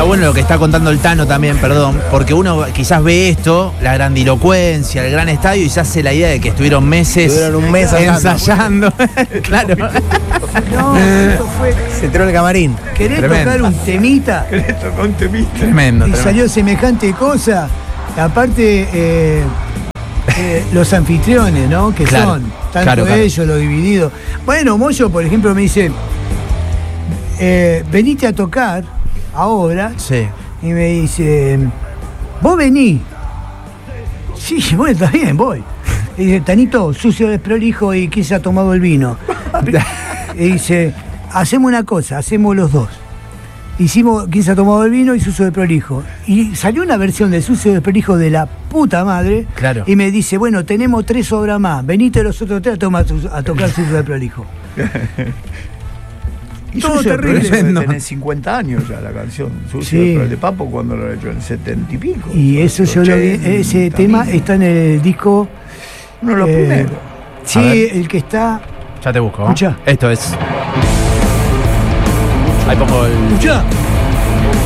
bueno lo que está contando el Tano también, perdón, porque uno quizás ve esto, la grandilocuencia, el gran estadio, y se hace la idea de que estuvieron meses un mes ensayando. Claro. No, esto fue. Se entró en el camarín. ¿Querés Tremendo. tocar un temita? Tremendo. Y salió semejante cosa. Aparte, los anfitriones, ¿no? Que Claro, son, tanto claro. ellos, los divididos. Bueno, Moyo, por ejemplo, me dice, venite a tocar ahora. Sí. Y me dice, vos vení. Sí, bueno, está bien, voy. Y dice, Tanito, sucio, desprolijo, ¿y quién se ha tomado el vino? Y dice, hacemos una cosa, hacemos los dos. Hicimos quién se ha tomado el vino y sucio desprolijo. Y salió una versión de sucio desprolijo de la puta madre. Claro. Y me dice, bueno, tenemos 3 obras más. Venite los otros 3 a tocar sucio desprolijo. Y Todo Sucio terrible. Desprolijo debe Tremendo. tener 50 años ya la canción. Sucio Sí. Desprolijo de Papo cuando lo ha hecho en 70 y pico. Y eso yo lo vi, 80, ese tema está en el disco. Uno de los primeros. A Sí, ver. el que está. Ya te busco. Escucha. Esto es. Ahí pongo el. Escuchá.